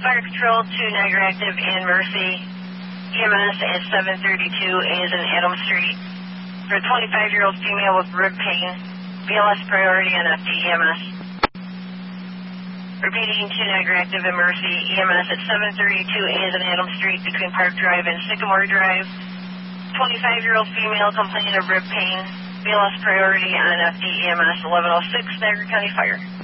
Fire Control to Niagara Active and Mercy. EMS at 732 is in Adam Street. For a 25-year-old female with rib pain, BLS priority on FD EMS. Repeating to Niagara Active and Mercy. EMS at 732 is in Adam Street between Park Drive and Sycamore Drive. 25-year-old female complaining of rib pain. BLS priority on FD EMS 1106 Niagara County Fire.